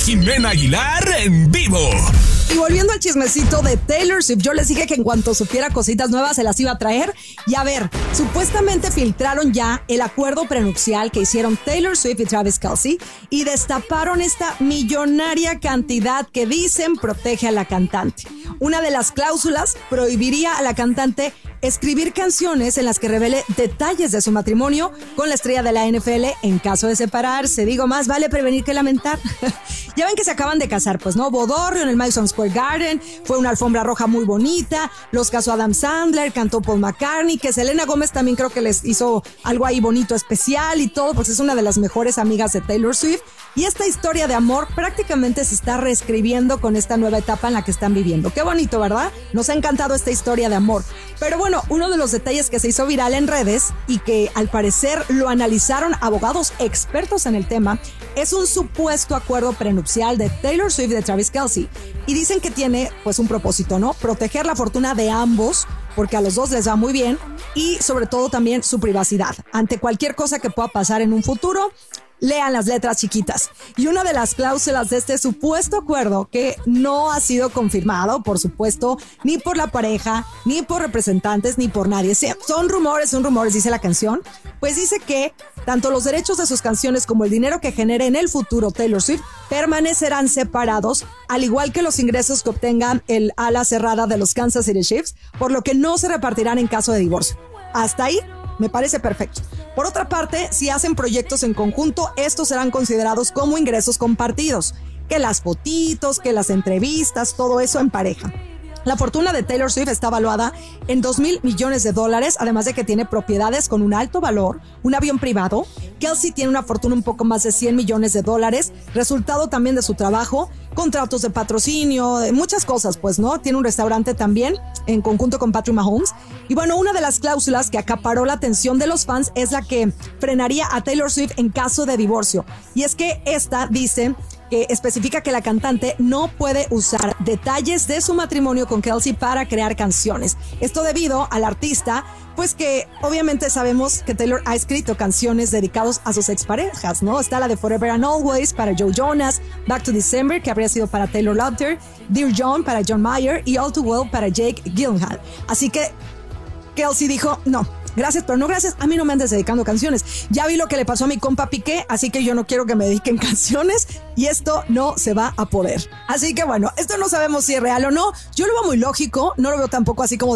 Jimena Aguilar en vivo. Y volviendo al chismecito de Taylor Swift, yo les dije que en cuanto supiera cositas nuevas se las iba a traer. Y a ver, supuestamente filtraron ya el acuerdo prenupcial que hicieron Taylor Swift y Travis Kelce y destaparon esta millonaria cantidad que dicen protege a la cantante. Una de las cláusulas prohibiría a la cantante escribir canciones en las que revele detalles de su matrimonio con la estrella de la NFL en caso de separarse. Digo, más vale prevenir que lamentar. Ya ven que se acaban de casar, pues, ¿no? Bodorrio en el Madison Square Garden, fue una alfombra roja muy bonita, los casó Adam Sandler, cantó Paul McCartney, que Selena Gómez también creo que les hizo algo ahí bonito, especial y todo, pues es una de las mejores amigas de Taylor Swift. Y esta historia de amor prácticamente se está reescribiendo con esta nueva etapa en la que están viviendo. Qué bonito, ¿verdad? Nos ha encantado esta historia de amor. Pero bueno, uno de los detalles que se hizo viral en redes y que al parecer lo analizaron abogados expertos en el tema es un supuesto acuerdo prenupcial de Taylor Swift y de Travis Kelce. Y dicen que tiene pues un propósito, ¿no? Proteger la fortuna de ambos, porque a los dos les va muy bien, y sobre todo también su privacidad. Ante cualquier cosa que pueda pasar en un futuro, lean las letras chiquitas. Y una de las cláusulas de este supuesto acuerdo, que no ha sido confirmado, por supuesto, ni por la pareja, ni por representantes, ni por nadie. Son rumores, dice la canción. Pues dice que tanto los derechos de sus canciones como el dinero que genere en el futuro Taylor Swift permanecerán separados, al igual que los ingresos que obtengan el ala cerrada de los Kansas City Chiefs, por lo que no se repartirán en caso de divorcio. Hasta ahí me parece perfecto. Por otra parte, si hacen proyectos en conjunto, estos serán considerados como ingresos compartidos. Que las fotitos, que las entrevistas, todo eso en pareja. La fortuna de Taylor Swift está valuada en $2,000 millones, además de que tiene propiedades con un alto valor, un avión privado. Kelce tiene una fortuna un poco más de $100 millones, resultado también de su trabajo, contratos de patrocinio, muchas cosas, pues, ¿no? Tiene un restaurante también en conjunto con Patrick Mahomes. Y bueno, una de las cláusulas que acaparó la atención de los fans es la que frenaría a Taylor Swift en caso de divorcio. Y es que esta dice que especifica que la cantante no puede usar detalles de su matrimonio con Kelce para crear canciones. Esto debido al artista, pues que obviamente sabemos que Taylor ha escrito canciones dedicadas a sus exparejas, ¿no? Está la de Forever and Always para Joe Jonas, Back to December, que habría sido para Taylor Lautner, Dear John para John Mayer y All Too Well para Jake Gyllenhaal. Así que Kelce dijo, no, gracias, pero no gracias, a mí no me andes dedicando canciones. Ya vi lo que le pasó a mi compa Piqué, así que yo no quiero que me dediquen canciones y esto no se va a poder. Así que bueno, esto no sabemos si es real o no. Yo lo veo muy lógico, no lo veo tampoco así como